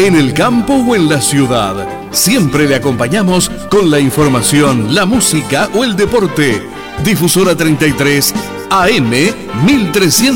en el campo o en la ciudad. Siempre le acompañamos con la información, la música o el deporte. Difusora 33 AM 1300.